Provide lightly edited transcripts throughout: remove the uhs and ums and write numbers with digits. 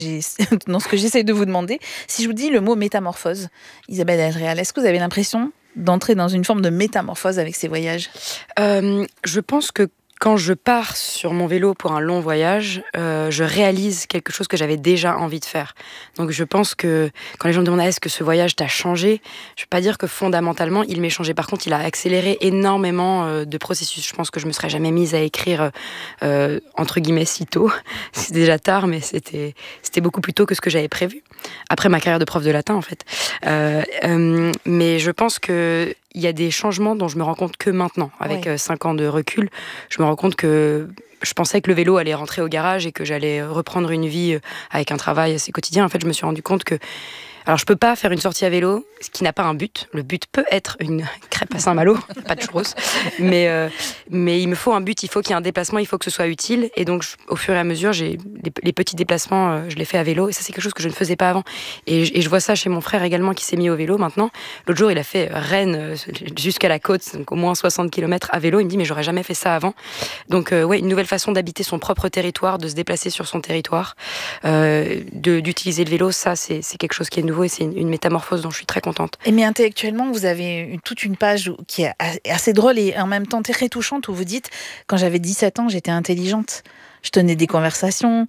dans ce que j'essaie de vous demander. Si je vous dis le mot métamorphose, Isabelle Adréal, est-ce que vous avez l'impression d'entrer dans une forme de métamorphose avec ces voyages ? Je pense que quand je pars sur mon vélo pour un long voyage, je réalise quelque chose que j'avais déjà envie de faire. Donc je pense que quand les gens me demandent est-ce que ce voyage t'a changé, je ne peux pas dire que fondamentalement il m'ait changé. Par contre, il a accéléré énormément de processus. Je pense que je me serais jamais mise à écrire entre guillemets si tôt. C'est déjà tard, mais c'était beaucoup plus tôt que ce que j'avais prévu. Après ma carrière de prof de latin, en fait. Mais je pense que il y a des changements dont je me rends compte que maintenant, avec 5 ans de recul. Je me rends compte que je pensais que le vélo allait rentrer au garage et que j'allais reprendre une vie avec un travail assez quotidien. En fait, je me suis rendu compte que alors, je peux pas faire une sortie à vélo, ce qui n'a pas un but. Le but peut être une crêpe à Saint-Malo, pas de churros. Mais il me faut un but, il faut qu'il y ait un déplacement, il faut que ce soit utile. Et donc, au fur et à mesure, les petits déplacements, je les fais à vélo. Et ça, c'est quelque chose que je ne faisais pas avant. Et je vois ça chez mon frère également, qui s'est mis au vélo maintenant. L'autre jour, il a fait Rennes jusqu'à la côte, donc au moins 60 km à vélo. Il me dit, mais j'aurais jamais fait ça avant. Donc, une nouvelle façon d'habiter son propre territoire, de se déplacer sur son territoire, d'utiliser le vélo, ça, c'est quelque chose qui est nouveau et c'est une métamorphose dont je suis très contente. Mais intellectuellement, vous avez toute une page qui est assez drôle et en même temps très touchante où vous dites « Quand j'avais 17 ans, j'étais intelligente. Je tenais des conversations.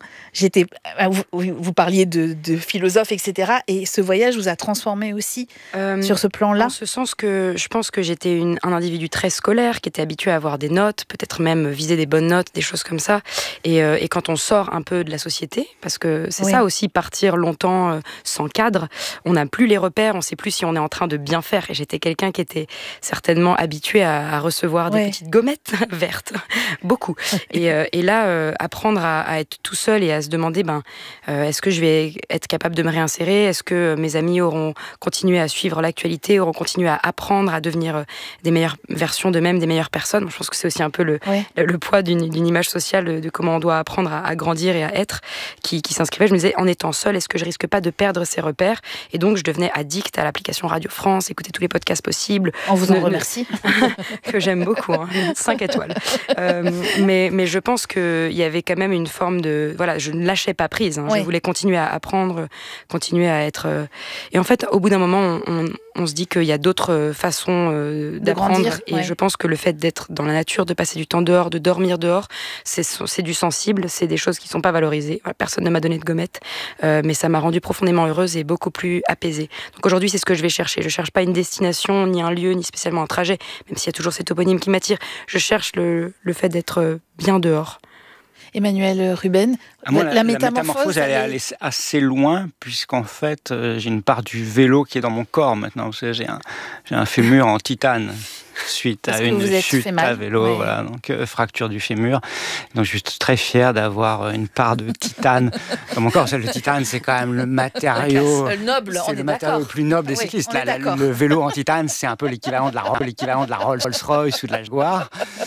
Vous parliez de philosophes, etc. Et ce voyage vous a transformé aussi sur ce plan-là. En ce sens que je pense que j'étais un individu très scolaire, qui était habitué à avoir des notes, peut-être même viser des bonnes notes, des choses comme ça. Et quand on sort un peu de la société, parce que c'est ça aussi, partir longtemps sans cadre, on n'a plus les repères, on ne sait plus si on est en train de bien faire. Et j'étais quelqu'un qui était certainement habitué à recevoir des petites gommettes vertes, beaucoup. Et là, apprendre à être tout seul et à se demander est-ce que je vais être capable de me réinsérer, est-ce que mes amis auront continué à suivre l'actualité, auront continué à apprendre à devenir des meilleures versions d'eux-mêmes, des meilleures personnes. Je pense que c'est aussi un peu le poids d'une image sociale de comment on doit apprendre à grandir et à être qui s'inscrivait. Je me disais, en étant seule, est-ce que je risque pas de perdre ces repères? Et donc je devenais addict à l'application Radio France, écouter tous les podcasts possibles. On vous en remercie. Que j'aime beaucoup, 5 étoiles. Mais je pense qu'il y avait quand même une forme de... Voilà, je ne lâchais pas prise. Je voulais continuer à apprendre, continuer à être... Et en fait, au bout d'un moment, on se dit qu'il y a d'autres façons d'apprendre. Grandir, et je pense que le fait d'être dans la nature, de passer du temps dehors, de dormir dehors, c'est du sensible, c'est des choses qui ne sont pas valorisées. Voilà, personne ne m'a donné de gommette, mais ça m'a rendue profondément heureuse et beaucoup plus apaisée. Donc aujourd'hui, c'est ce que je vais chercher. Je ne cherche pas une destination, ni un lieu, ni spécialement un trajet, même s'il y a toujours cet toponyme qui m'attire. Je cherche le fait d'être bien dehors. Emmanuel Ruben, la métamorphose, elle est allée assez loin, puisqu'en fait, j'ai une part du vélo qui est dans mon corps maintenant. Vous savez, j'ai un fémur en titane suite à une chute à vélo, voilà, donc fracture du fémur. Donc je suis très fier d'avoir une part de titane dans mon corps. Le titane, c'est quand même le matériau noble, c'est le matériau le plus noble des cyclistes. Le vélo en titane, c'est un peu l'équivalent de la Rolls-Royce ou de la Jaguar.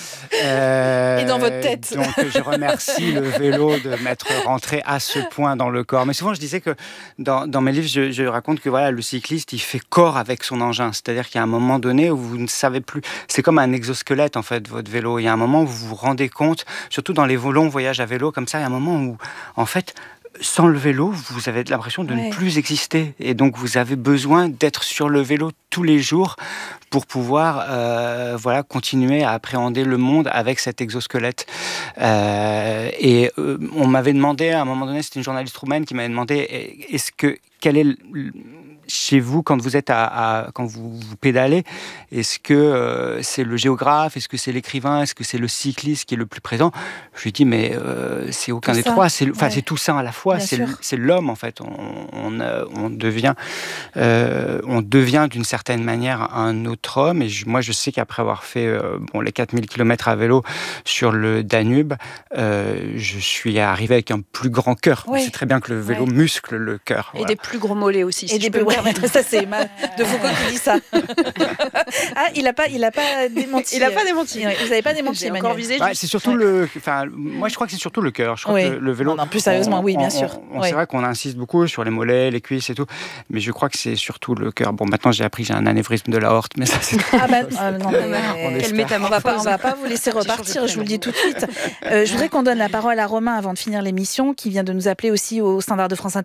Et dans votre tête. Donc je remercie le vélo de m'être rentré à ce point dans le corps. Mais souvent je disais que dans mes livres, je raconte que voilà, le cycliste, il fait corps avec son engin. C'est-à-dire qu'il y a un moment donné où vous ne savez plus. C'est comme un exosquelette en fait, votre vélo. Il y a un moment où vous vous rendez compte, surtout dans les longs voyages à vélo comme ça, il y a un moment où en fait, sans le vélo, vous avez l'impression de ne plus exister. Et donc, vous avez besoin d'être sur le vélo tous les jours pour pouvoir continuer à appréhender le monde avec cet exosquelette. On m'avait demandé, à un moment donné, c'était une journaliste roumaine qui m'avait demandé quel est chez vous, quand vous êtes quand vous pédalez, est-ce que c'est le géographe, est-ce que c'est l'écrivain, est-ce que c'est le cycliste qui est le plus présent? Je lui dis mais c'est aucun des trois, c'est tout ça à la fois, c'est l'homme en fait. On devient d'une certaine manière un autre homme. Et moi je sais qu'après avoir fait les 4000 km à vélo sur le Danube, je suis arrivé avec un plus grand cœur. C'est très bien que le vélo muscle le cœur. Et des plus gros mollets aussi. Et des plus gros permettre. Ça, c'est Emma de Foucault qui dit ça. Ah, il a pas démenti. Il n'a pas démenti. Vous n'avez pas démenti, J'ai Emmanuel. encore visé. C'est surtout moi, je crois que c'est surtout le cœur. Je crois que le vélo. Non, plus sérieusement, oui, bien sûr. C'est vrai qu'on insiste beaucoup sur les mollets, les cuisses et tout, mais je crois que c'est surtout le cœur. Bon, maintenant j'ai appris que j'ai un anévrisme de l'aorte, mais ça c'est. Non, mais Quelle on métamorphose. va pas vous laisser repartir, je vous le dis tout de suite. Je voudrais qu'on donne la parole à Romain avant de finir l'émission, qui vient de nous appeler aussi au standard de France Inter.